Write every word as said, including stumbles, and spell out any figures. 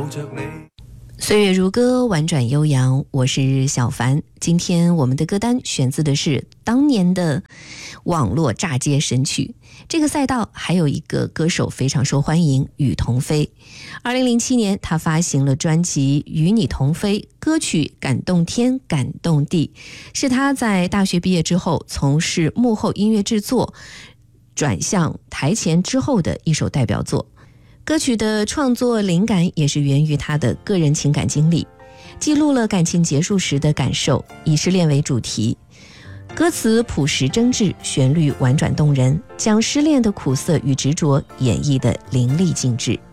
着你。 岁月如歌，婉转悠扬，我是小凡。今天我们的歌单选自的是当年的网络炸街神曲。这个赛道还有一个歌手非常受欢迎，与童飞。二零零七年他发行了专辑《与你同飞》，歌曲感动天感动地，是他在大学毕业之后从事幕后音乐制作转向台前之后的一首代表作。歌曲的创作灵感也是源于他的个人情感经历，记录了感情结束时的感受，以失恋为主题，歌词朴实真挚，旋律婉转动人，将失恋的苦涩与执着演绎得淋漓尽致。